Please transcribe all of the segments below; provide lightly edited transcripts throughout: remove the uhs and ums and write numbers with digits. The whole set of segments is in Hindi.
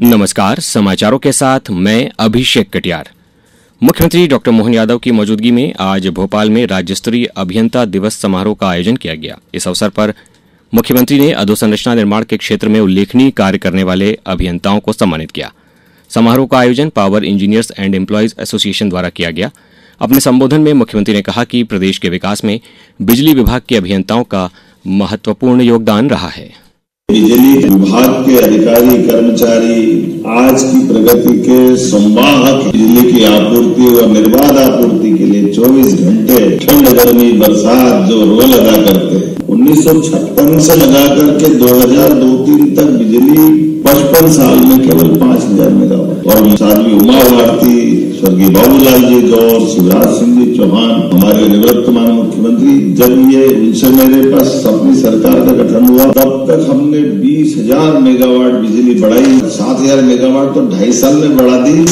नमस्कार, समाचारों के साथ मैं अभिषेक कटियार। मुख्यमंत्री डॉक्टर मोहन यादव की मौजूदगी में आज भोपाल में राज्य स्तरीय अभियंता दिवस समारोह का आयोजन किया गया। इस अवसर पर मुख्यमंत्री ने अधोसंरचना निर्माण के क्षेत्र में उल्लेखनीय कार्य करने वाले अभियंताओं को सम्मानित किया। समारोह का आयोजन power engineers and employees association द्वारा किया गया। अपने संबोधन में मुख्यमंत्री ने कहा कि प्रदेश के विकास में बिजली विभाग के अभियंताओं का महत्वपूर्ण योगदान रहा है। बिजली विभाग के अधिकारी कर्मचारी आज की प्रगति के संवाहक, बिजली की आपूर्ति और निर्बाध आपूर्ति के लिए 24 घंटे ठंड, गर्मी, बरसात जो रोल अदा करते हैं। 1956 से लगा करके 2002-03 तक बिजली 55 साल में केवल 5000 मेगावाट। और साध्वी उमा भारती, स्वर्गीय बाबूलाल जी गौर, शिवराज सिंह जी चौहान, हमारे निवर्तमान मुख्यमंत्री, जब ये उनसे मेरे पास अपनी सरकार का गठन हुआ तब तक हमने 20,000 मेगावाट बिजली बढ़ाई। 7,000 मेगावाट तो 2.5 साल में बढ़ा दी।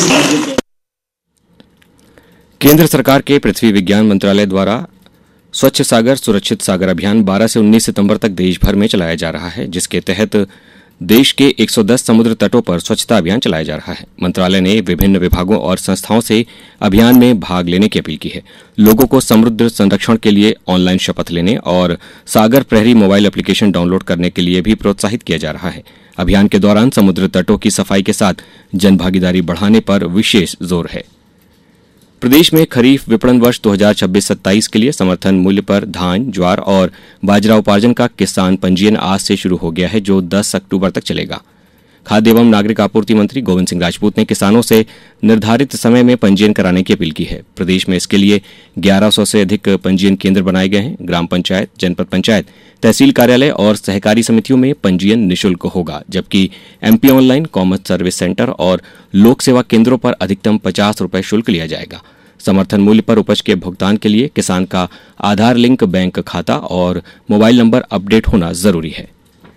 केंद्र सरकार के पृथ्वी विज्ञान मंत्रालय द्वारा स्वच्छ सागर सुरक्षित सागर अभियान 12 से 19 सितंबर तक देश भर में चलाया जा रहा है, जिसके तहत देश के 110 समुद्र तटों पर स्वच्छता अभियान चलाया जा रहा है। मंत्रालय ने विभिन्न विभागों और संस्थाओं से अभियान में भाग लेने की अपील की है। लोगों को समुद्र संरक्षण के लिए ऑनलाइन शपथ लेने और सागर प्रहरी मोबाइल एप्लीकेशन डाउनलोड करने के लिए भी प्रोत्साहित किया जा रहा है। अभियान के दौरान समुद्र तटों की सफाई के साथ जनभागीदारी बढ़ाने पर विशेष जोर है। प्रदेश में खरीफ विपणन वर्ष 2026-27 के लिए समर्थन मूल्य पर धान, ज्वार और बाजरा उपार्जन का किसान पंजीयन आज से शुरू हो गया है, जो 10 अक्टूबर तक चलेगा। खाद्य एवं नागरिक आपूर्ति मंत्री गोविंद सिंह राजपूत ने किसानों से निर्धारित समय में पंजीयन कराने की अपील की है। प्रदेश में इसके लिए 1100 से अधिक पंजीयन केंद्र बनाए गए हैं। ग्राम पंचायत, जनपद पंचायत, तहसील कार्यालय और सहकारी समितियों में पंजीयन निःशुल्क होगा, जबकि MP online, common service centre और लोक सेवा केंद्रों पर अधिकतम 50 रुपये शुल्क लिया जाएगा। समर्थन मूल्य पर उपज के भुगतान के लिए किसान का आधार लिंक बैंक खाता और मोबाइल नंबर अपडेट होना जरूरी है।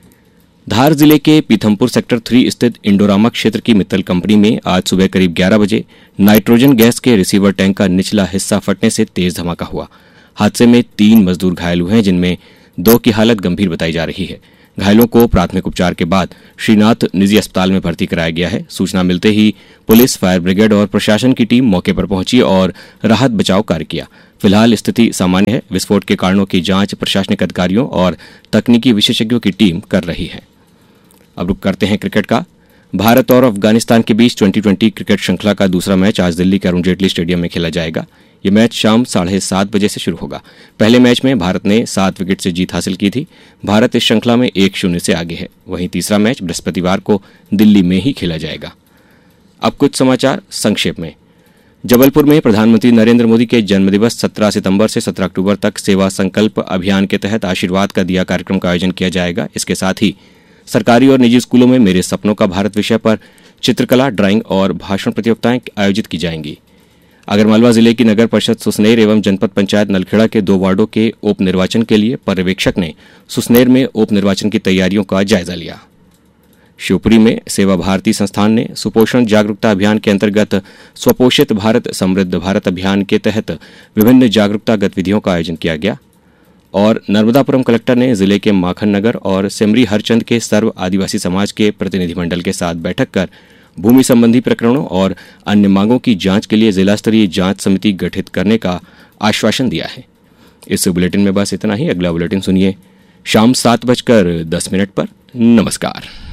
धार जिले के पीथमपुर सेक्टर 3 स्थित इंडोरामा क्षेत्र की मित्तल कंपनी में आज सुबह करीब 11 बजे नाइट्रोजन गैस के रिसीवर टैंक का निचला हिस्सा फटने से तेज धमाका हुआ। हादसे में 3 मजदूर घायल हुए हैं, जिनमें 2 की हालत गंभीर बताई जा रही है। घायलों को प्राथमिक उपचार के बाद श्रीनाथ निजी अस्पताल में भर्ती कराया गया है। सूचना मिलते ही पुलिस, फायर ब्रिगेड और प्रशासन की टीम मौके पर पहुंची और राहत बचाव कार्य किया। फिलहाल स्थिति सामान्य है। विस्फोट के कारणों की जांच प्रशासनिक अधिकारियों और तकनीकी विशेषज्ञों की टीम कर रही है। अब रुक करते हैं क्रिकेट का। भारत और अफगानिस्तान के बीच 2020 क्रिकेट श्रृंखला का दूसरा मैच आज दिल्ली के अरुण जेटली स्टेडियम में खेला जाएगा। ये मैच शाम 7:30 बजे से शुरू होगा। पहले मैच में भारत ने 7 विकेट से जीत हासिल की थी। भारत इस श्रृंखला में 1-0 से आगे है। वहीं तीसरा मैच बृहस्पतिवार को दिल्ली में ही खेला जाएगा। अब कुछ समाचार संक्षेप में। जबलपुर में प्रधानमंत्री नरेंद्र मोदी के जन्मदिवस 17 सितंबर से 17 अक्टूबर तक सेवा संकल्प अभियान के तहत आशीर्वाद का दिया कार्यक्रम का आयोजन किया जाएगा। इसके साथ ही सरकारी और निजी स्कूलों में मेरे सपनों का भारत विषय पर चित्रकला, ड्राइंग और भाषण प्रतियोगिताएं आयोजित की जाएंगी। आगरमालवा जिले की नगर परिषद सुसनेर एवं जनपद पंचायत नलखेड़ा के 2 वार्डों के उप निर्वाचन के लिए पर्यवेक्षक ने सुसनेर में उप निर्वाचन की तैयारियों का जायजा लिया। शिवपुरी में सेवा भारती संस्थान ने सुपोषण जागरूकता अभियान के अंतर्गत स्वपोषित भारत समृद्ध भारत अभियान के तहत विभिन्न जागरूकता गतिविधियों का आयोजन किया गया। और नर्मदापुरम कलेक्टर ने जिले के माखन नगर और सिमरी हरचंद के सर्व आदिवासी समाज के प्रतिनिधिमंडल के साथ बैठक कर भूमि संबंधी प्रकरणों और अन्य मांगों की जांच के लिए जिला स्तरीय जांच समिति गठित करने का आश्वासन दिया है। इस बुलेटिन में बस इतना ही। अगला बुलेटिन सुनिए शाम 7:10 पर। नमस्कार।